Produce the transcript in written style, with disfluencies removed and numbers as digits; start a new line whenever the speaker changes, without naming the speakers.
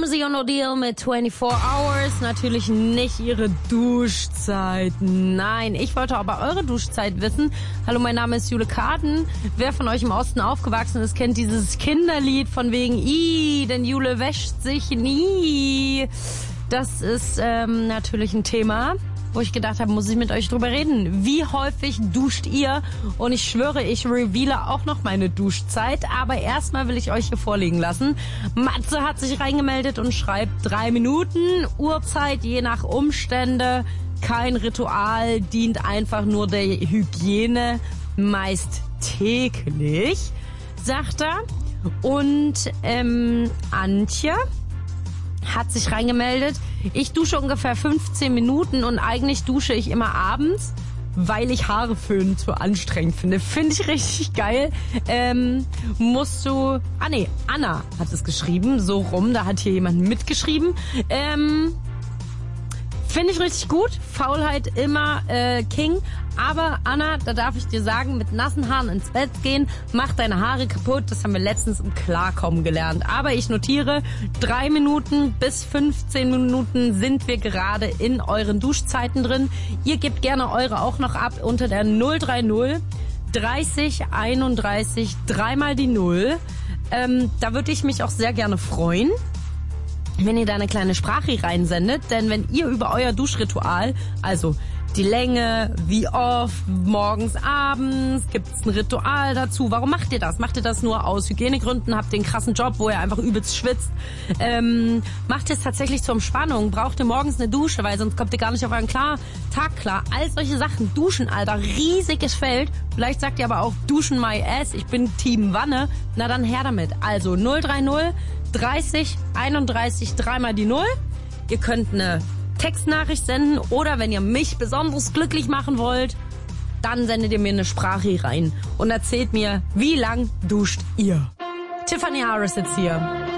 Rosie und Odile mit 24 Hours. Natürlich nicht ihre Duschzeit. Nein, ich wollte aber eure Duschzeit wissen. Hallo, mein Name ist Jule Karten. Wer von euch im Osten aufgewachsen ist, kennt dieses Kinderlied von wegen denn Jule wäscht sich nie. Das ist natürlich ein Thema, wo ich gedacht habe, muss ich mit euch drüber reden. Wie häufig duscht ihr? Und ich schwöre, ich reveale auch noch meine Duschzeit. Aber erstmal will ich euch hier vorlegen lassen. Matze hat sich reingemeldet und schreibt 3 Minuten. Uhrzeit je nach Umstände. Kein Ritual, dient einfach nur der Hygiene. Meist täglich, sagt er. Und Antje hat sich reingemeldet. Ich dusche ungefähr 15 Minuten und eigentlich dusche ich immer abends, weil ich Haare föhnen zu anstrengend finde. Finde ich richtig geil. Anna hat es geschrieben, so rum, da hat hier jemand mitgeschrieben. Finde ich richtig gut. Faulheit immer King. Aber Anna, da darf ich dir sagen, mit nassen Haaren ins Bett gehen, macht deine Haare kaputt. Das haben wir letztens im Klarkommen gelernt. Aber ich notiere, 3 Minuten bis 15 Minuten sind wir gerade in euren Duschzeiten drin. Ihr gebt gerne eure auch noch ab unter der 030 30 31 3 mal die 0. Da würde ich mich auch sehr gerne freuen, wenn ihr da eine kleine Sprache reinsendet, denn wenn ihr über euer Duschritual, also die Länge, wie oft, morgens, abends, gibt es ein Ritual dazu? Warum macht ihr das? Macht ihr das nur aus Hygienegründen? Habt ihr einen krassen Job, wo ihr einfach übelst schwitzt? Macht ihr es tatsächlich zur Entspannung? Braucht ihr morgens eine Dusche, weil sonst kommt ihr gar nicht auf euren Tag klar? All solche Sachen. Duschen, Alter, riesiges Feld. Vielleicht sagt ihr aber auch, duschen my ass, ich bin Team Wanne. Na dann her damit. Also 030 30 31 3 mal die 0. Ihr könnt eine Textnachricht senden oder wenn ihr mich besonders glücklich machen wollt, dann sendet ihr mir eine Sprache rein und erzählt mir, wie lang duscht ihr. Tiffany Harris jetzt hier.